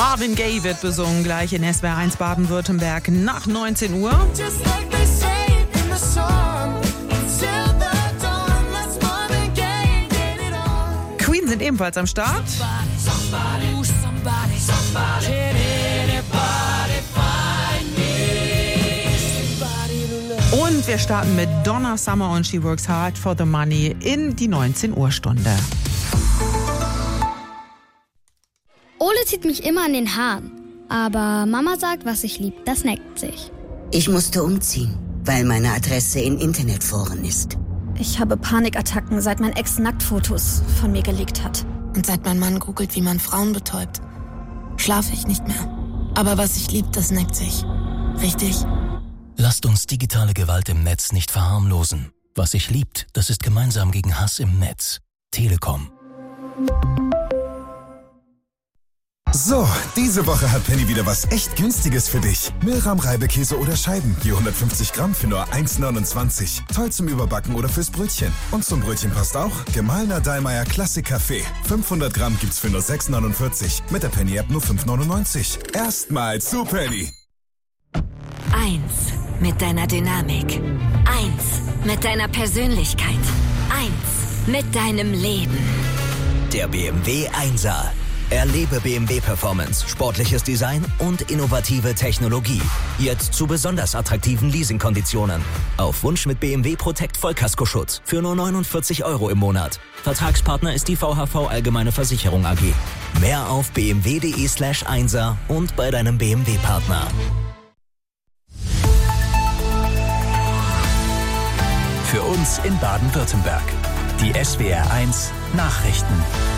Marvin Gaye wird besungen, gleich in SWR 1 Baden-Württemberg nach 19 Uhr. Queen sind ebenfalls am Start. Und wir starten mit Donna Summer und She Works Hard for the Money in die 19 Uhr Stunde. Ole zieht mich immer an den Haaren. Aber Mama sagt, was ich lieb, das neckt sich. Ich musste umziehen, weil meine Adresse in Internetforen ist. Ich habe Panikattacken, seit mein Ex Nacktfotos von mir gelegt hat. Und seit mein Mann googelt, wie man Frauen betäubt, schlafe ich nicht mehr. Aber was ich lieb, das neckt sich. Richtig? Lasst uns digitale Gewalt im Netz nicht verharmlosen. Was sich liebt, das ist gemeinsam gegen Hass im Netz. Telekom. So, diese Woche hat Penny wieder was echt Günstiges für dich. Mehlrahm-Reibekäse oder Scheiben, je 150 Gramm für nur 1,29. Toll zum Überbacken oder fürs Brötchen. Und zum Brötchen passt auch gemahlener Dallmayr Klassik Kaffee. 500 Gramm gibt's für nur 6,49. Mit der Penny-App nur 5,99. Erstmal zu Penny. 1 mit deiner Dynamik. 1 mit deiner Persönlichkeit. 1 mit deinem Leben. Der BMW 1er. Erlebe BMW Performance, sportliches Design und innovative Technologie. Jetzt zu besonders attraktiven Leasingkonditionen. Auf Wunsch mit BMW Protect Vollkaskoschutz für nur 49 € im Monat. Vertragspartner ist die VHV Allgemeine Versicherung AG. Mehr auf bmw.de/1er und bei deinem BMW-Partner. Für uns in Baden-Württemberg. Die SWR 1 Nachrichten.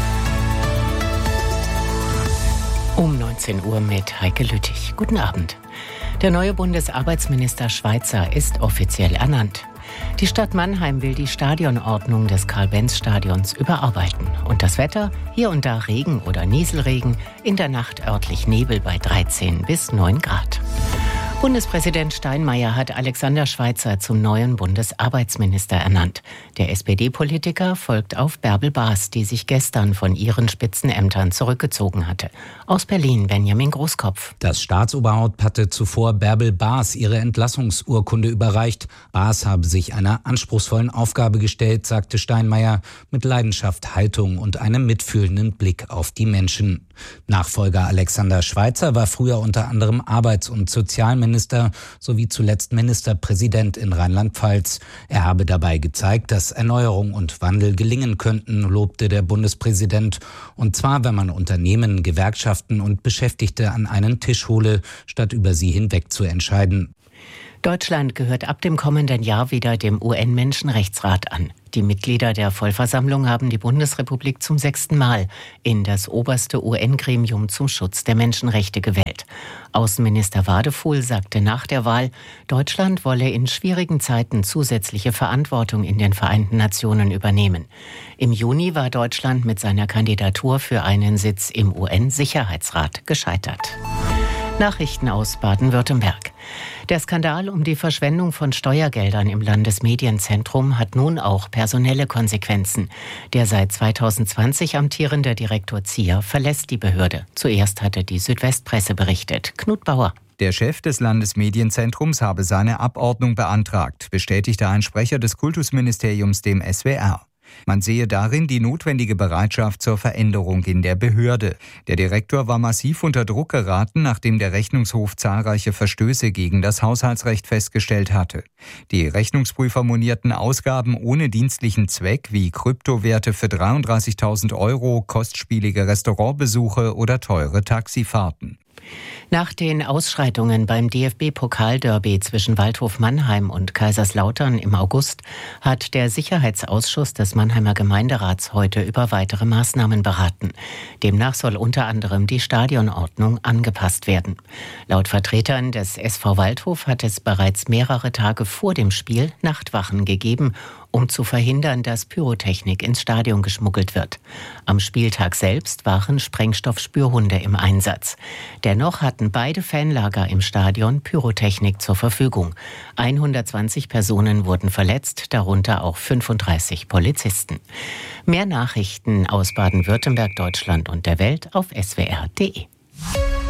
Um 19 Uhr mit Heike Lüttich. Guten Abend. Der neue Bundesarbeitsminister Schweitzer ist offiziell ernannt. Die Stadt Mannheim will die Stadionordnung des Karl-Benz-Stadions überarbeiten. Und das Wetter? Hier und da Regen oder Nieselregen, in der Nacht örtlich Nebel bei 13 bis 9 Grad. Bundespräsident Steinmeier hat Alexander Schweitzer zum neuen Bundesarbeitsminister ernannt. Der SPD-Politiker folgt auf Bärbel Baas, die sich gestern von ihren Spitzenämtern zurückgezogen hatte. Aus Berlin Benjamin Großkopf. Das Staatsoberhaupt hatte zuvor Bärbel Baas ihre Entlassungsurkunde überreicht. Baas habe sich einer anspruchsvollen Aufgabe gestellt, sagte Steinmeier, mit Leidenschaft, Haltung und einem mitfühlenden Blick auf die Menschen. Nachfolger Alexander Schweitzer war früher unter anderem Arbeits- und Sozialminister sowie zuletzt Ministerpräsident in Rheinland-Pfalz. Er habe dabei gezeigt, dass Erneuerung und Wandel gelingen könnten, lobte der Bundespräsident. Und zwar, wenn man Unternehmen, Gewerkschaften und Beschäftigte an einen Tisch hole, statt über sie hinweg zu entscheiden. Deutschland gehört ab dem kommenden Jahr wieder dem UN-Menschenrechtsrat an. Die Mitglieder der Vollversammlung haben die Bundesrepublik zum 6. Mal in das oberste UN-Gremium zum Schutz der Menschenrechte gewählt. Außenminister Wadefuhl sagte nach der Wahl, Deutschland wolle in schwierigen Zeiten zusätzliche Verantwortung in den Vereinten Nationen übernehmen. Im Juni war Deutschland mit seiner Kandidatur für einen Sitz im UN-Sicherheitsrat gescheitert. Nachrichten aus Baden-Württemberg. Der Skandal um die Verschwendung von Steuergeldern im Landesmedienzentrum hat nun auch personelle Konsequenzen. Der seit 2020 amtierende Direktor Zier verlässt die Behörde. Zuerst hatte die Südwestpresse berichtet. Knut Bauer. Der Chef des Landesmedienzentrums habe seine Abordnung beantragt, bestätigte ein Sprecher des Kultusministeriums dem SWR. Man sehe darin die notwendige Bereitschaft zur Veränderung in der Behörde. Der Direktor war massiv unter Druck geraten, nachdem der Rechnungshof zahlreiche Verstöße gegen das Haushaltsrecht festgestellt hatte. Die Rechnungsprüfer monierten Ausgaben ohne dienstlichen Zweck wie Kryptowerte für 33.000 €, kostspielige Restaurantbesuche oder teure Taxifahrten. Nach den Ausschreitungen beim DFB-Pokalderby zwischen Waldhof Mannheim und Kaiserslautern im August hat der Sicherheitsausschuss des Mannheimer Gemeinderats heute über weitere Maßnahmen beraten. Demnach soll unter anderem die Stadionordnung angepasst werden. Laut Vertretern des SV Waldhof hat es bereits mehrere Tage vor dem Spiel Nachtwachen gegeben, um zu verhindern, dass Pyrotechnik ins Stadion geschmuggelt wird. Am Spieltag selbst waren Sprengstoffspürhunde im Einsatz. Dennoch hatten beide Fanlager im Stadion Pyrotechnik zur Verfügung. 120 Personen wurden verletzt, darunter auch 35 Polizisten. Mehr Nachrichten aus Baden-Württemberg, Deutschland und der Welt auf swr.de.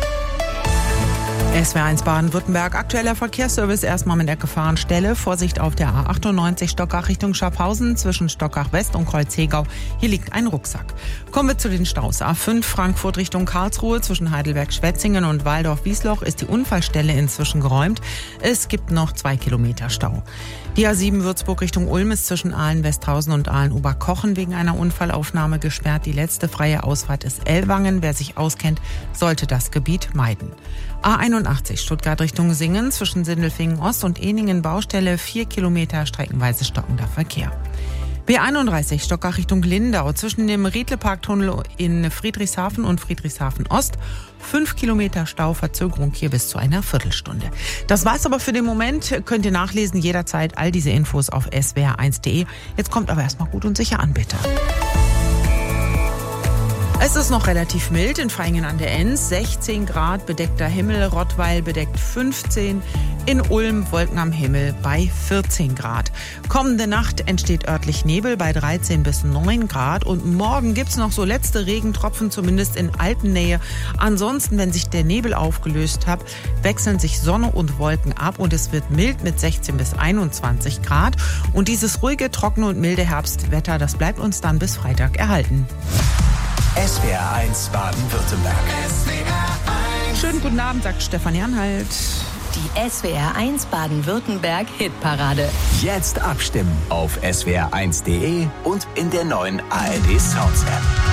SWR1 Baden-Württemberg, aktueller Verkehrsservice erstmal mit der Gefahrenstelle. Vorsicht auf der A98 Stockach Richtung Schaffhausen zwischen Stockach West und Kreuzhegau. Hier liegt ein Rucksack. Kommen wir zu den Staus. A5 Frankfurt Richtung Karlsruhe zwischen Heidelberg-Schwetzingen und Walldorf-Wiesloch ist die Unfallstelle inzwischen geräumt. Es gibt noch 2 Kilometer Stau. Die A7 Würzburg Richtung Ulm ist zwischen Aalen-Westhausen und Aalen-Oberkochen wegen einer Unfallaufnahme gesperrt. Die letzte freie Ausfahrt ist Ellwangen. Wer sich auskennt, sollte das Gebiet meiden. A81 Stuttgart Richtung Singen zwischen Sindelfingen Ost und Ehningen Baustelle 4 Kilometer streckenweise stockender Verkehr. B31 Stockach Richtung Lindau zwischen dem Riedleparktunnel in Friedrichshafen und Friedrichshafen Ost 5 Kilometer Stau, Verzögerung hier bis zu einer Viertelstunde. Das war's aber für den Moment. Könnt ihr nachlesen jederzeit all diese Infos auf swr1.de. Jetzt kommt aber erstmal gut und sicher an, bitte. Es ist noch relativ mild in Vaihingen an der Enns, 16 Grad, bedeckter Himmel, Rottweil bedeckt 15, in Ulm Wolken am Himmel bei 14 Grad. Kommende Nacht entsteht örtlich Nebel bei 13 bis 9 Grad und morgen gibt's noch so letzte Regentropfen, zumindest in Alpennähe. Ansonsten, wenn sich der Nebel aufgelöst hat, wechseln sich Sonne und Wolken ab und es wird mild mit 16 bis 21 Grad. Und dieses ruhige, trockene und milde Herbstwetter, das bleibt uns dann bis Freitag erhalten. SWR1 Baden-Württemberg. Schönen guten Abend, sagt Stefan Jernhalt. Die SWR1 Baden-Württemberg Hitparade. Jetzt abstimmen auf swr1.de und in der neuen ARD Sounds App.